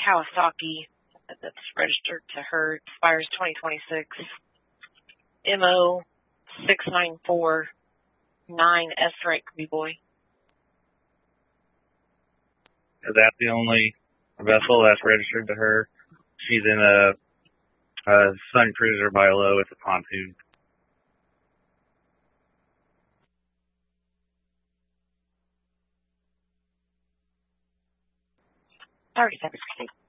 Kawasaki that's registered to her. Expires 2026. MO 6949 S right Cree boy. Is that the only vessel that's registered to her? She's in a Sun Cruiser by low with a pontoon. Sorry, 716.